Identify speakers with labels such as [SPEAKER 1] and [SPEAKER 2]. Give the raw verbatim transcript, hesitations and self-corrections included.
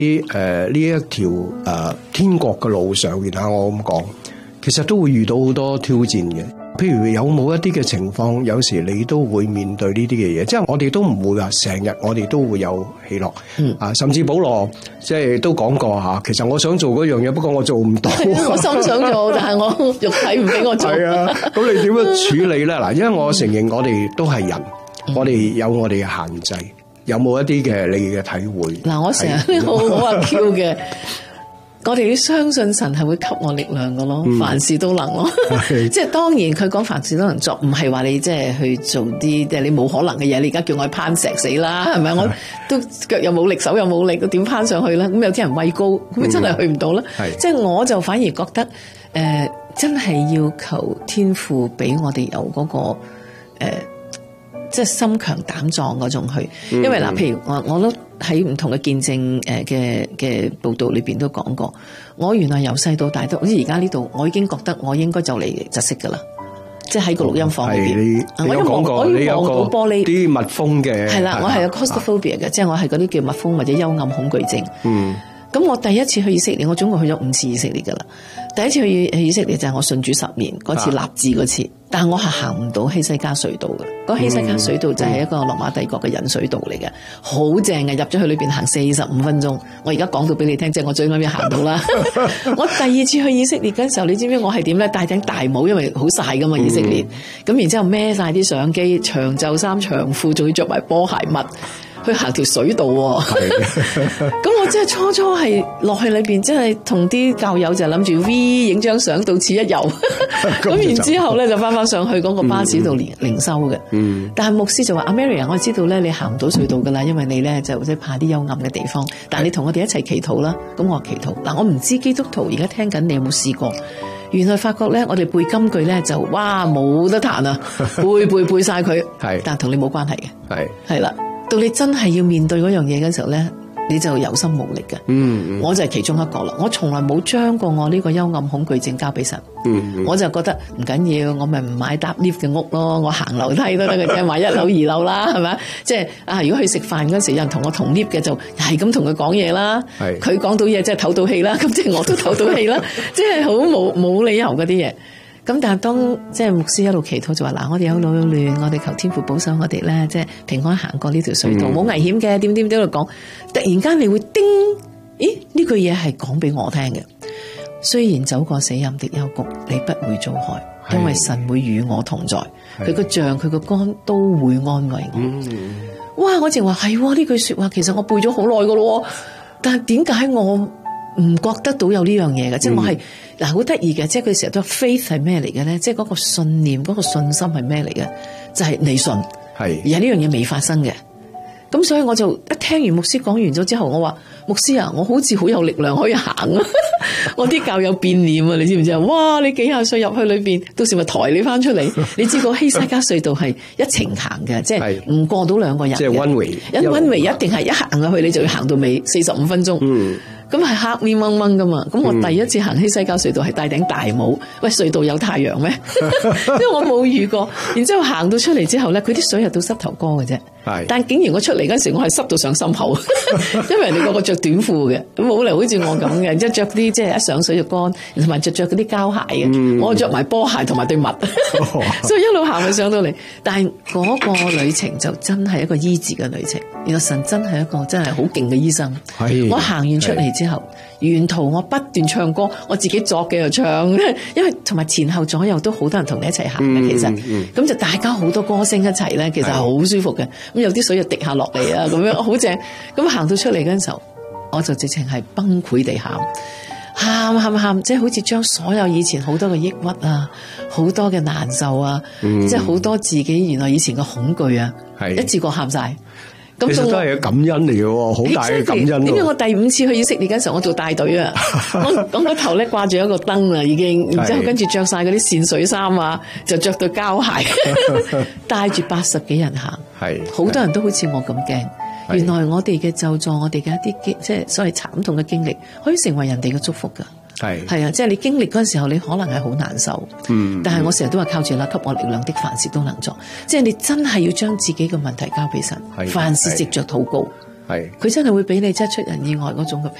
[SPEAKER 1] 啲誒呢一條誒、呃、天國嘅路上面啊，我咁講，其實都會遇到好多挑戰嘅。譬如有冇一啲嘅情況，有時你都會面對呢啲嘅嘢，即係我哋都唔會話成日我哋都會有喜樂，嗯啊，甚至保羅即係都講過吓，其實我想做嗰樣嘢，不過我做唔到，
[SPEAKER 2] 我心想做，但係我肉體唔俾我做。係啊，
[SPEAKER 1] 咁你點樣處理咧？嗱，因為我承認我哋都係人，嗯、我哋有我哋嘅限制，有冇一啲嘅你嘅體會？嗱，
[SPEAKER 2] 我成日都好好阿 Q 嘅。我哋要相信神係會給我力量嘅咯，嗯、凡事都能咯。即係當然佢講凡事都能作，唔係話你即係去做啲即係你冇可能嘅嘢。你而家叫我去攀石死啦，係咪？我都腳又冇力，手又冇力，都點攀上去啦？咁有啲人畏高，咁真係去唔到啦。即係、嗯、我就反而覺得，誒、呃，真係要求天父俾我哋有嗰、嗰個誒。呃即係心強膽壯嗰種去，因為嗱，譬如我我都喺唔同嘅見證誒嘅嘅報道裏邊都講過，我原來由細到大都好似而家呢度，我已經覺得我應該就嚟窒息噶啦，即係喺個錄音房裏邊，我一望我一望到玻璃
[SPEAKER 1] 啲密封嘅，
[SPEAKER 2] 係啦，我係有 claustrophobia 嘅，即係我係嗰啲叫密封或者幽暗恐懼症。嗯，咁我第一次去以色列，我總共去咗五次以色列噶啦。第一次去以色列就係我信主十年嗰次立志嗰次，但係我係行唔到希西家隧道嘅。嗰希西家隧道就係一個羅馬帝國嘅引水道嚟嘅，好正嘅，入咗去裏邊行四十五分鐘。我而家講到俾你聽，即係我最尾邊行到啦。我第二次去以色列嗰時候，你知唔知我係點咧？戴頂大帽，因為好曬噶嘛以色列。咁然之後孭晒啲相機，長袖衫、長褲，仲要着埋波鞋襪。去行條水道喎，咁我真係初初係落去裏邊，真係同啲教友就諗住 V 影張相，到此一遊。咁然之後咧就翻翻上去嗰個巴士度靈靈修嘅。嗯，但係牧師就話：阿 Mary，我知道咧你行唔到隧道噶啦，因為你咧就即係怕啲幽暗嘅地方。但係你同我哋一齊祈禱啦。咁我話祈禱嗱，我唔知基督徒而家聽緊你有冇試過？原來發覺咧，我哋背金句咧就哇冇得彈啊，背背背晒佢。係，但係同你冇關係嘅。係係啦。到你真係要面對嗰樣嘢嘅時候咧，你就有心無力嘅。嗯，嗯，我就係其中一個啦。我從來冇將過我呢個幽暗恐懼症交俾神。嗯，嗯，我就覺得唔緊要，我咪唔買搭 lift 嘅屋咯，我行樓梯都得嘅啫，買一樓二樓啦，係咪？即係啊，如果去食飯嗰時有人同我同 lift 嘅，就係咁同佢講嘢啦。係，佢講到嘢即係唞到氣啦，咁即係我都唞到氣啦，即係好冇冇理由嗰啲嘢。咁但係當即係牧師一路祈禱就話嗱，我哋有老有嫩，我哋求天父保守我哋咧，即係平安行過呢條隧道，冇、嗯、危險嘅，點點點喺度講。突然間你會叮，咦？呢句嘢係講俾我聽嘅。雖然走過死蔭的幽谷，你不會遭害，因為神會與我同在。佢個杖，佢個竿都會安慰我。嗯、哇！我淨話係呢句說話，其實我背咗好耐噶咯。但係點解我唔覺得到有呢樣嘢嘅？即係我係。嗱，好得意嘅，即係佢成日都話 faith 係咩嚟嘅咧？即係嗰個信念、嗰個信心係咩嚟嘅？就係你信，係而係呢樣嘢未發生嘅。咁所以我就一聽完牧師講完咗之後，我話牧師啊，我好似好有力量可以行啊！我啲教友變臉啊，你知唔知啊？哇！你幾廿歲入去裏邊，到時咪抬你翻出嚟。你知個希西家隧道係一程行嘅，即係唔過到兩個人嘅。即係 one way，一 one way 一定係一行入去，你就要行到尾四十五分鐘。嗯。咁係黑面掹掹噶嘛？咁我第一次行希西家隧道係戴頂大帽。喂，隧道有太陽咩？因為我冇遇過。然之後行到出嚟之後咧，佢啲水係到膝頭哥嘅啫。係。但竟然我出嚟嗰時，我係濕到上心口，因為人哋個個着短褲嘅，咁冇嚟好似我咁嘅，即係着啲即係一上水就乾，同埋着着嗰啲膠鞋嘅。嗯、我着埋波鞋同埋對襪，哦、所以一路行咪上到嚟。但係嗰個旅程就真係一個醫治嘅旅程。原來神真係一個真係好勁嘅醫生。係。我行完出嚟之後，沿途我不斷唱歌，我自己作嘅又唱，因為同埋前後左右都好多人同你一齊行嘅，其實咁、嗯嗯、就大家好多歌聲一齊咧，其實好舒服嘅。咁有啲水就滴下落嚟啊，咁樣好正。咁行到出嚟嗰陣時候，我就直情係崩潰地喊，喊喊喊，即係好似將所有以前好多嘅抑鬱啊，好多嘅難受啊，嗯、即係好多自己原來以前嘅恐懼啊，一次過喊晒。其實都係感恩嚟嘅，好大嘅感恩。點解我第五次去以色列嘅時候，我做帶隊啊？我我個頭咧掛住一個燈啦，已經，然之後跟住着晒嗰啲線水衫啊，就着對膠鞋，帶住八十幾人行，係好多人都好似我咁驚。原來我哋嘅咒詛，我哋嘅一啲經，即係所謂慘痛嘅經歷，可以成為人哋嘅祝福噶。係係啊，即係你經歷嗰陣時候，你可能係好難受。嗯，但係我成日都話靠住啦，給我力量的凡事都能做。即係你真係要將自己嘅問題交俾神，凡事藉着禱告。
[SPEAKER 1] 係
[SPEAKER 2] 佢真係會俾你即係出人意外嗰種嘅